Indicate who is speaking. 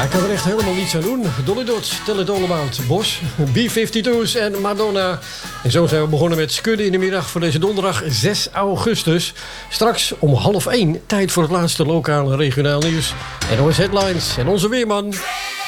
Speaker 1: Ik kan er echt helemaal niets aan doen. Dolly Dots, Tell It All About Bosch, B-52's en Madonna. En zo zijn we begonnen met Skudden in de middag voor deze donderdag 6 augustus. Straks om 12:30 tijd voor het laatste lokale regionaal nieuws. NOS Headlines en onze weerman.